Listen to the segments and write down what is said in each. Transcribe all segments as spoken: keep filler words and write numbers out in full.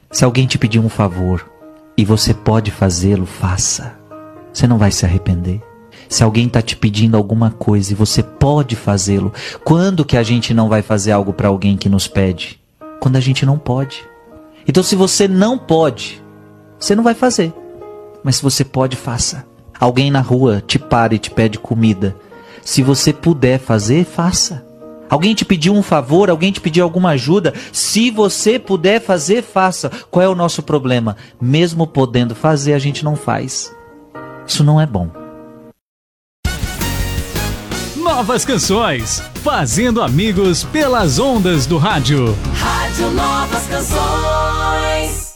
Se alguém te pedir um favor e você pode fazê-lo, faça. Você não vai se arrepender. Se alguém está te pedindo alguma coisa e você pode fazê-lo, quando que a gente não vai fazer algo para alguém que nos pede? Quando a gente não pode. Então se você não pode, você não vai fazer. Mas se você pode, faça. Alguém na rua te para e te pede comida. Se você puder fazer, faça. Alguém te pediu um favor, alguém te pediu alguma ajuda. Se você puder fazer, faça. Qual é o nosso problema? Mesmo podendo fazer, a gente não faz. Isso não é bom. Novas canções, fazendo amigos pelas ondas do rádio. Rádio Novas Canções.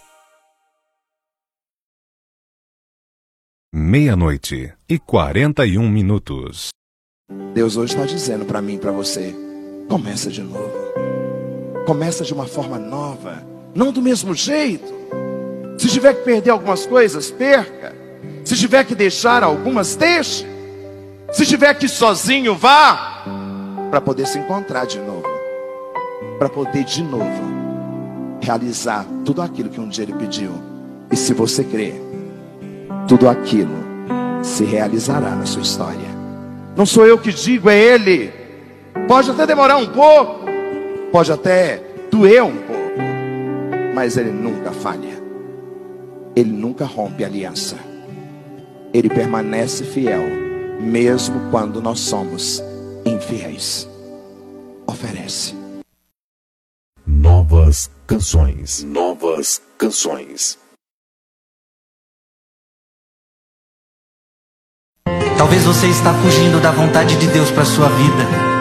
Meia-noite e quarenta e um minutos. Deus hoje está dizendo para mim e para você: começa de novo. Começa de uma forma nova. Não do mesmo jeito. Se tiver que perder algumas coisas, perca. Se tiver que deixar algumas, deixe. Se tiver que ir sozinho, vá. Para poder se encontrar de novo. Para poder de novo realizar tudo aquilo que um dia ele pediu. E se você crer, tudo aquilo se realizará na sua história. Não sou eu que digo, é ele. Pode até demorar um pouco, pode até doer um pouco, mas ele nunca falha. Ele nunca rompe aliança. Ele permanece fiel, mesmo quando nós somos infiéis. Oferece. Novas canções. Novas canções. Talvez você está fugindo da vontade de Deus para sua vida.